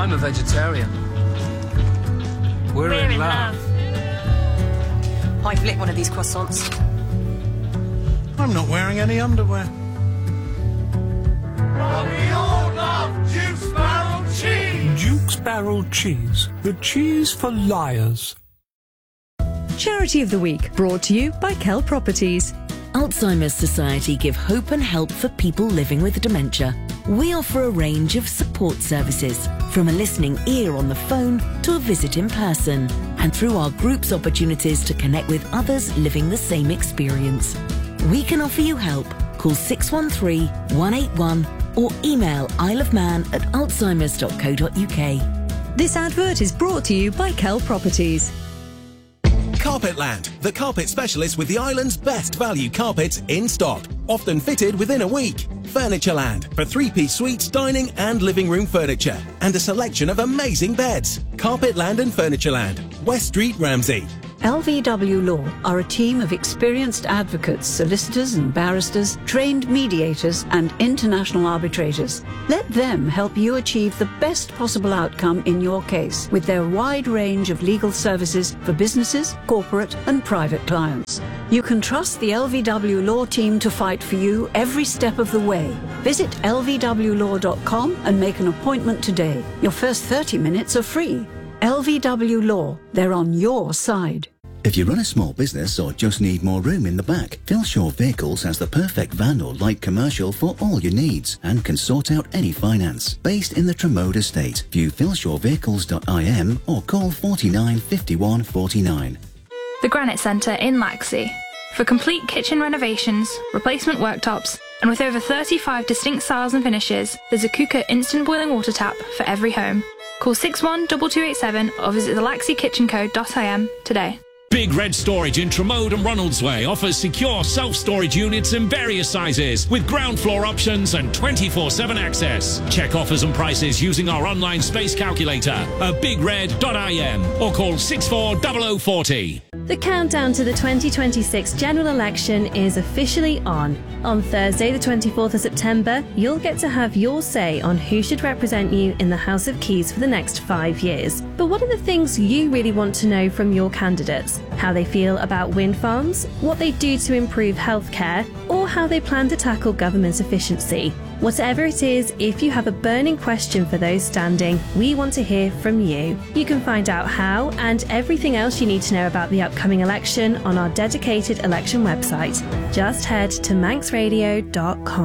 I'm a vegetarian. We're in love. I've lit one of these croissants. I'm not wearing any underwear. But we all love Duke's Barrel Cheese! Duke's Barrel Cheese, the cheese for liars. Charity of the Week, brought to you by Kell Properties. Alzheimer's Society give hope and help for people living with dementia. We offer a range of support services, from a listening ear on the phone to a visit in person, and through our group's opportunities to connect with others living the same experience. We can offer you help. Call 613 181 or email isleofman@alzheimers.co.uk. This advert is brought to you by Kell Properties. Carpetland, the carpet specialist with the island's best value carpets in stock, often fitted within a week. Furnitureland for three-piece suites, dining and living room furniture, and a selection of amazing beds. Carpetland and Furnitureland, West Street, Ramsey. LVW Law are a team of experienced advocates, solicitors and barristers, trained mediators and international arbitrators. Let them help you achieve the best possible outcome in your case with their wide range of legal services for businesses, corporate and private clients. You can trust the LVW Law team to fight for you every step of the way. Visit lvwlaw.com and make an appointment today. Your first 30 minutes are free. LVW Law, they're on your side. If you run a small business or just need more room in the back, Phil Shaw Vehicles has the perfect van or light commercial for all your needs and can sort out any finance. Based in the Tremode estate, view philshawvehicles.im or call 49 51 49. The Granite Centre in Laxey. For complete kitchen renovations, replacement worktops, and with over 35 distinct styles and finishes, there's a Kuka instant boiling water tap for every home. Call 612287 or visit thelaxeykitchencode.im today. Big Red Storage in Tremode and Ronaldsway offers secure self-storage units in various sizes with ground floor options and 24/7 access. Check offers and prices using our online space calculator at bigred.im or call 640040. The countdown to the 2026 general election is officially on. On Thursday, the 24th of September, you'll get to have your say on who should represent you in the House of Keys for the next 5 years. But what are the things you really want to know from your candidates? How they feel about wind farms, what they do to improve healthcare, or how they plan to tackle government efficiency. Whatever it is, if you have a burning question for those standing, we want to hear from you. You can find out how and everything else you need to know about the upcoming election on our dedicated election website. Just head to manxradio.com.